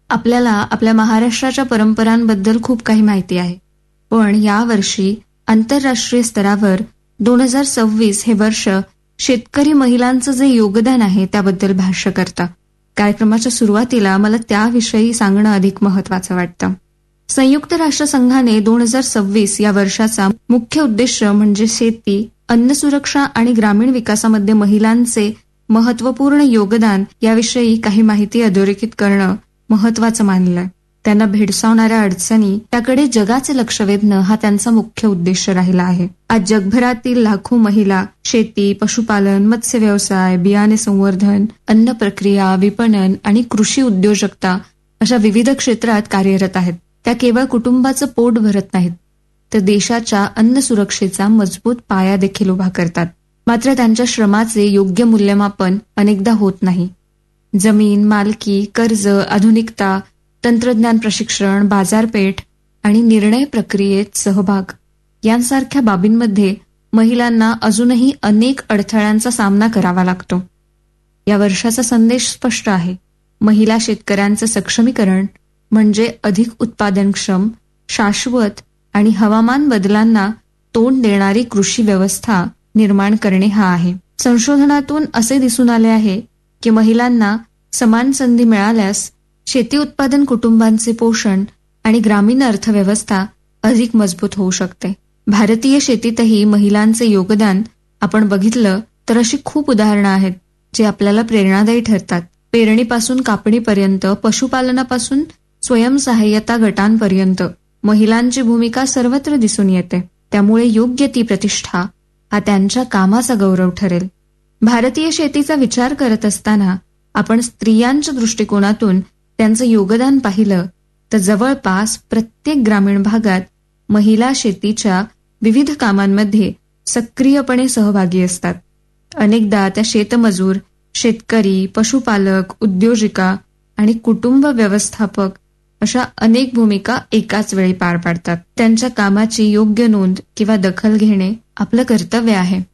आपल्याला आपल्या महाराष्ट्राच्या परंपरांबद्दल खूप काही माहिती आहे, पण यावर्षी आंतरराष्ट्रीय स्तरावर 2026 हे वर्ष शेतकरी महिलांचं जे योगदान आहे त्याबद्दल भाष्य करता. कार्यक्रमाच्या सुरुवातीला मला त्याविषयी सांगणं अधिक महत्वाचं वाटतं. संयुक्त राष्ट्रसंघाने 2026 या वर्षाचा मुख्य उद्देश म्हणजे शेती, अन्न सुरक्षा आणि ग्रामीण विकासामध्ये महिलांचे महत्वपूर्ण योगदान याविषयी काही माहिती अधोरेखित करणं महत्वाचं मानलंय. त्यांना भेडसावणाऱ्या अडचणी त्याकडे जगाचे लक्ष वेधणं हा त्यांचा मुख्य उद्देश राहिला आहे. आज जगभरातील लाखो महिला शेती, पशुपालन, मत्स्य व्यवसाय, बियाणे संवर्धन, अन्न प्रक्रिया, विपणन आणि कृषी उद्योजकता अशा विविध क्षेत्रात कार्यरत आहेत. त्या केवळ कुटुंबाचं पोट भरत नाहीत, तर देशाच्या अन्न सुरक्षेचा मजबूत पाया देखील उभा करतात. मात्र त्यांच्या श्रमाचे योग्य मूल्यमापन अनेकदा होत नाही. जमीन, मालकी, कर्ज, आधुनिकता, तंत्रज्ञान प्रशिक्षण, बाजारपेठ आणि निर्णय प्रक्रियेत सहभाग यांसारख्या बाबींमध्ये महिलांना अजूनही अनेक अडथळ्यांचा सामना करावा लागतो. या वर्षाचा संदेश स्पष्ट आहे. महिला शेतकऱ्यांचं सक्षमीकरण म्हणजे अधिक उत्पादनक्षम, शाश्वत आणि हवामान बदलांना तोंड देणारी कृषी व्यवस्था निर्माण करणे हा आहे. संशोधनातून असे दिसून आले आहे की महिलांना समान संधी मिळाल्यास शेती उत्पादन कुटुंबांचे पोषण आणि ग्रामीण अर्थव्यवस्था अधिक मजबूत होऊ शकते. भारतीय शेतीतही महिलांचे योगदान आपण बघितलं तर अशी खूप उदाहरणं आहेत जी आपल्याला प्रेरणादायी ठरतात. पेरणीपासून कापणीपर्यंत, पशुपालनापासून स्वयंसहाय्यता गटांपर्यंत महिलांची भूमिका सर्वत्र दिसून येते. त्यामुळे योग्य ती प्रतिष्ठा हा त्यांच्या कामाचा गौरव ठरेल. भारतीय शेतीचा विचार करत असताना आपण स्त्रियांच्या दृष्टिकोनातून त्यांचं योगदान पाहिलं तर जवळपास प्रत्येक ग्रामीण भागात महिला शेतीच्या विविध कामांमध्ये सक्रियपणे सहभागी असतात. अनेकदा त्या शेतमजूर, शेतकरी, पशुपालक, उद्योजिका आणि कुटुंब व्यवस्थापक अशा अनेक भूमिका एकाच वेळी पार पाडतात. त्यांच्या कामाची योग्य नोंद किंवा दखल घेणे आपलं कर्तव्य आहे.